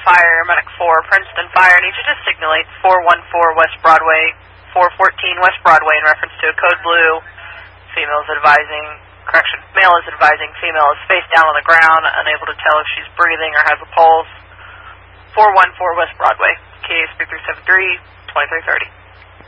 Fire, Medic 4, Princeton Fire. I need you to signalate 414 West Broadway, 414 West Broadway in reference to a code blue. Male is advising female is face down on the ground, unable to tell if she's breathing or has a pulse. 414 West Broadway, KSP 373, 2330.